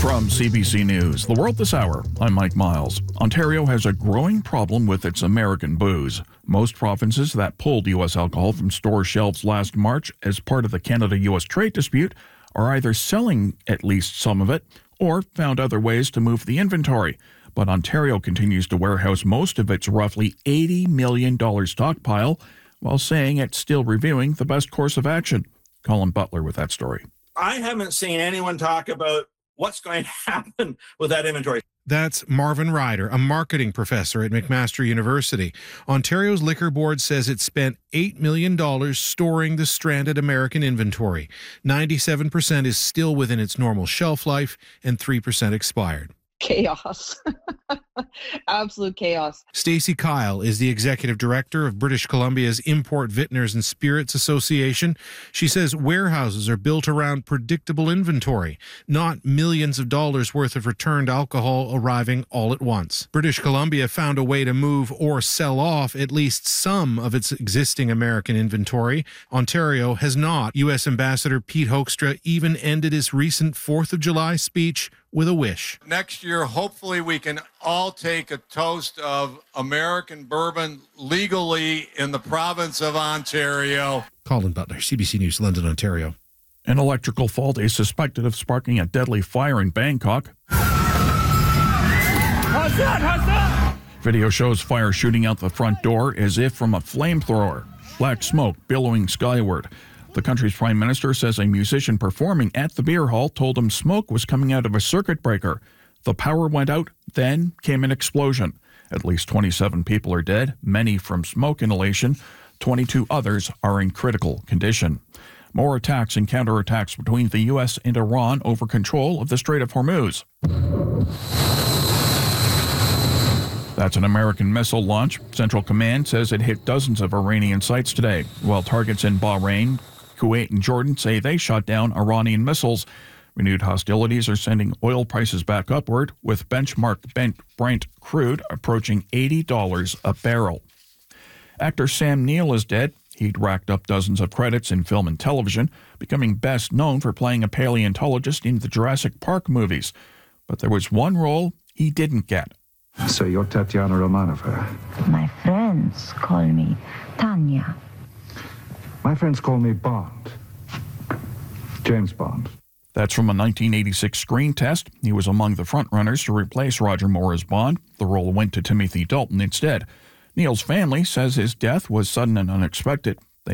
From CBC News, The World This Hour, I'm Mike Miles. Ontario has a growing problem with its American booze. Most provinces that pulled U.S. alcohol from store shelves last March as part of the Canada-U.S. trade dispute are either selling at least some of it or found other ways to move the inventory. But Ontario continues to warehouse most of its roughly $80 million stockpile while saying it's still reviewing the best course of action. Colin Butler with that story. I haven't seen anyone talk about what's going to happen with that inventory. That's Marvin Ryder, a marketing professor at McMaster University. Ontario's Liquor Board says it spent $8 million storing the stranded American inventory. 97% is still within its normal shelf life and 3% expired. Chaos. Absolute chaos. Stacey Kyle is the executive director of British Columbia's Import Vintners and Spirits Association. She says warehouses are built around predictable inventory, not millions of dollars worth of returned alcohol arriving all at once. British Columbia found a way to move or sell off at least some of its existing American inventory. Ontario has not. U.S. Ambassador Pete Hoekstra even ended his recent 4th of July speech with a wish. Next year, hopefully we can all take a toast of American bourbon legally in the province of Ontario. Colin Butler, CBC News, London, Ontario. An electrical fault is suspected of sparking a deadly fire in Bangkok. Video shows fire shooting out the front door as if from a flamethrower. Black smoke billowing skyward. The country's prime minister says a musician performing at the beer hall told him smoke was coming out of a circuit breaker. The power went out, then came an explosion. At least 27 people are dead, many from smoke inhalation. 22 others are in critical condition. More attacks and counterattacks between the U.S. and Iran over control of the Strait of Hormuz. That's an American missile launch. Central Command says it hit dozens of Iranian sites today, while targets in Bahrain, Kuwait and Jordan say they shot down Iranian missiles. Renewed hostilities are sending oil prices back upward, with benchmark Brent crude approaching $80 a barrel. Actor Sam Neill is dead. He'd racked up dozens of credits in film and television, becoming best known for playing a paleontologist in the Jurassic Park movies. But there was one role he didn't get. So you're Tatiana Romanova. My friends call me Tanya. My friends call me Bond. James Bond. That's from a 1986 screen test. He was among the frontrunners to replace Roger Moore as Bond. The role went to Timothy Dalton instead. Neil's family says his death was sudden and unexpected.